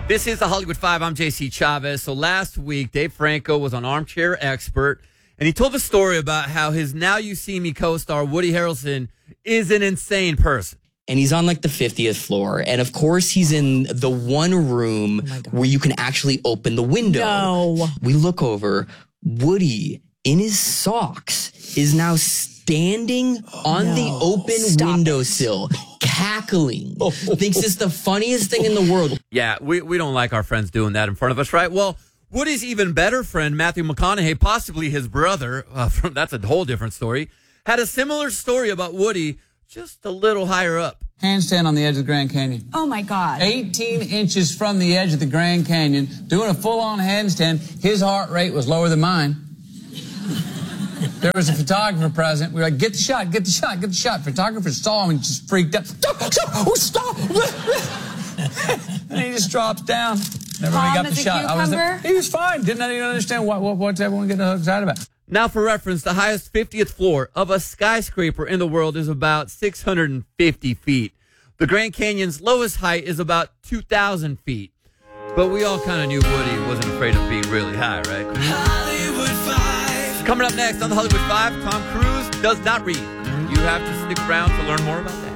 This is the Hollywood Five. I'm JC Chavez. So last week, Dave Franco was on Armchair Expert, and he told a story about how his Now You See Me co-star Woody Harrelson is an insane person. And he's on like the 50th floor. And of course, he's in the one room where you can actually open the window. No. We look over. Woody, in his socks, is now standing on the open windowsill, cackling. Thinks it's the funniest thing in the world. Yeah, we don't like our friends doing that in front of us, right? Well, Woody's even better friend, Matthew McConaughey, possibly his brother, that's a whole different story, had a similar story about Woody, just a little higher up. Handstand on the edge of the Grand Canyon. Oh, my God. 18 inches from the edge of the Grand Canyon, doing a full-on handstand. His heart rate was lower than mine. There was a photographer present. We were like, get the shot, get the shot, get the shot. Photographer saw him and just freaked out. Stop! And he just drops down. Never really got the shot. He was fine. Didn't even understand what's everyone getting excited about. Now, for reference, the highest 50th floor of a skyscraper in the world is about 650 feet. The Grand Canyon's lowest height is about 2,000 feet. But we all kind of knew Woody wasn't afraid of being really high, right? Hollywood Five. Coming up next on the Hollywood Five, Tom Cruise does not read. You have to stick around to learn more about that.